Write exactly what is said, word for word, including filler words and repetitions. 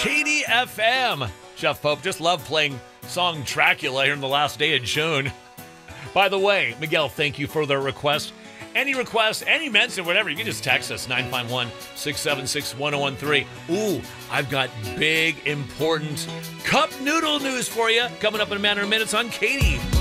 Katie F M. Jeff Pope, just love playing song Dracula here in the last day of June. By the way, Miguel, thank you for the request. Any request, any mention, whatever, you can just text us, nine five one, six seven six, one oh one three. Ooh, I've got big, important cup noodle news for you coming up in a matter of minutes on Katie.